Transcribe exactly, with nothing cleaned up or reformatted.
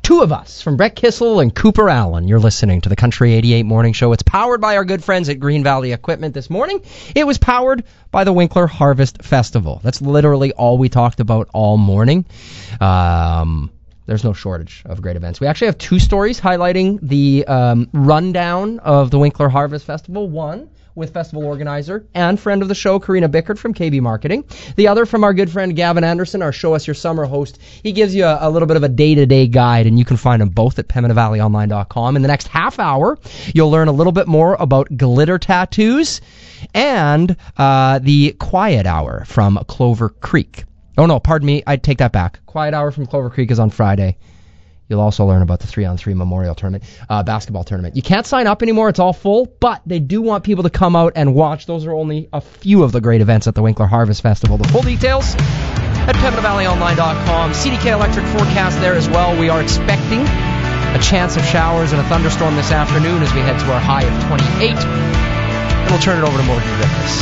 two of us, from Brett Kissel and Cooper Allen. You're listening to the Country eighty-eight Morning Show. It's powered by our good friends at Green Valley Equipment this morning. It was powered by the Winkler Harvest Festival. That's literally all we talked about all morning. Um... There's no shortage of great events. We actually have two stories highlighting the um, rundown of the Winkler Harvest Festival. One with festival organizer and friend of the show, Karina Bickert from K B Marketing. The other from our good friend Gavin Anderson, our Show Us Your Summer host. He gives you a, a little bit of a day-to-day guide, and you can find them both at pembina valley online dot com. In the next half hour, you'll learn a little bit more about glitter tattoos and uh, the Quiet Hour from Clover Creek. Oh, no, pardon me. I take that back. Quiet Hour from Clover Creek is on Friday. You'll also learn about the three on three Memorial Tournament, uh, basketball tournament. You can't sign up anymore. It's all full, but they do want people to come out and watch. Those are only a few of the great events at the Winkler Harvest Festival. The full details at pembina valley online dot com. C D K Electric forecast there as well. We are expecting a chance of showers and a thunderstorm this afternoon as we head to our high of twenty-eight. And we'll turn it over to Morgan Griffiths.